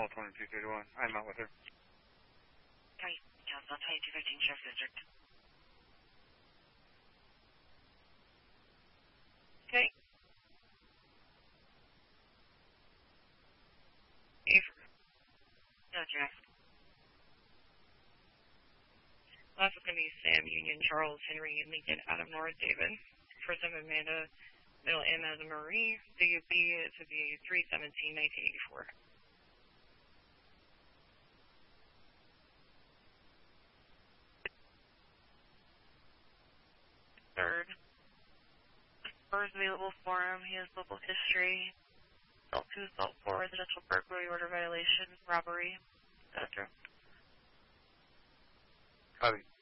Call 2231. I'm out with her. County Council 2215 Sheriff District. Okay. No, Jack. Last is going to be Sam, Union, Charles, Henry, Lincoln, Adam, North, David. First name Amanda, middle M as a Marie, DUB to be 3/17/1984. Third. Spurs available for him. He has local history. Assault 2, Assault 4, residential burglary, order violation, robbery, etc. Copy.